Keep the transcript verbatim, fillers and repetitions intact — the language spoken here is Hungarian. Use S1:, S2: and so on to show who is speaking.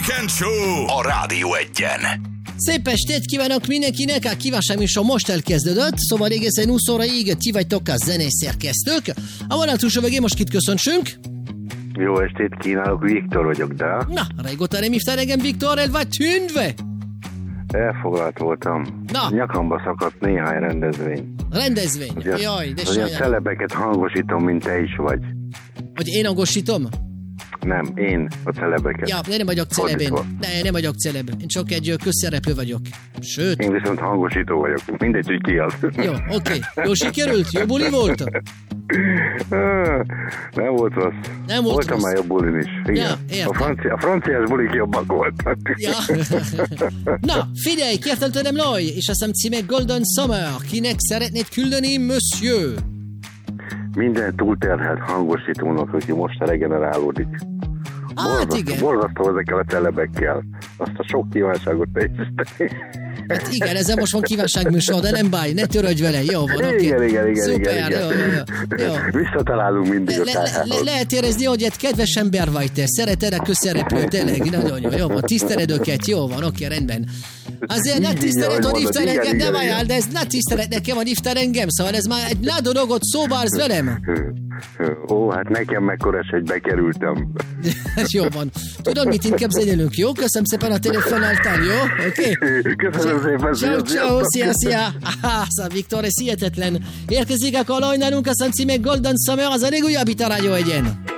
S1: Weekend Show a Rádió Egyen.
S2: Szép estét kívánok mindenkinek, a kívánság műsor most elkezdődött, szóval egészen húsz óraig ti vagytok a zenészerkesztők. A vonal túlsó végén most kit köszöntsünk?
S3: Jó estét kívánok, Viktor vagyok, de...
S2: Na, régóta nem hívtál engem Viktor, el vagy tűnve?
S3: Elfoglalt voltam.
S2: Na.
S3: Nyakamba szakadt néhány rendezvény.
S2: Rendezvény?
S3: Ugye,
S2: Jaj, de
S3: olyan
S2: sajnálom.
S3: celebeket hangosítom, mint te is vagy.
S2: Hogy én hangosítom?
S3: Nem, én a celebeket.
S2: Ja, de nem vagyok celeb én.
S3: Fordítva.
S2: Ne, nem vagyok celeb. Én csak egy ö, közszereplő vagyok. Sőt.
S3: Én viszont hangosító vagyok. Mindegy, hogy ki az.
S2: Jó, oké. Okay. Jó sikerült? Jó buli volt?
S3: Nem volt rossz.
S2: Nem volt
S3: Voltam
S2: rossz.
S3: már jobb bulin is. Igen.
S2: Ja, értem.
S3: a, francia, a franciás bulik jobbak voltak.
S2: Ja. Na, figyelj, kértem tőlem Loj, és azt hiszem címe Golden Summer. Kinek szeretnéd küldeni, monsieur?
S3: Minden túlterhelt hangosítónak, aki most regenerálódik.
S2: Hát
S3: Borzasztó-
S2: igen.
S3: Borzasztó ezekkel a celebekkel. Azt a sok kívánságot teljesíteni.
S2: Hát igen, ezzel most van kívánságműsor, de nem báj, ne törődj vele, jó van, oké.
S3: Igen, igen, igen,
S2: Szuper,
S3: igen,
S2: jó,
S3: igen.
S2: jó, jó.
S3: Visszatalálunk mindig
S2: Le,
S3: a
S2: le, le,
S3: tájához.
S2: lehet érezni, hogy egy kedves ember vagy te, szereted a közszereplőt, tényleg, nagyon jó, jó van, tiszteled őket, jó van, oké, rendben. Azért ne
S3: Így,
S2: tiszteled,
S3: így,
S2: hogy
S3: ahogy
S2: hívtál
S3: mondod,
S2: engem,
S3: igen,
S2: nem
S3: igen,
S2: ajánl,
S3: igen.
S2: de ez ne tiszteled nekem, hogy hívtál engem, szóval ez már egy nagy dologot szóbársz velem.
S3: Ó, hát nekem mekkora se, hogy bekerültem.
S2: Jó van. Tudod, mit inkább zenélünk, jó? Köszönöm szépen a telefonáltál, jó? Oké?
S3: Köszönöm szépen.
S2: Ciao,
S3: szia,
S2: ciao,
S3: sziasztok.
S2: szia, szia. Aha, szóval Viktor, ez hihetetlen. Érkezik a kalaj nálunk, a címe Golden Summer, az a legújabb itt a Rádió Egyen.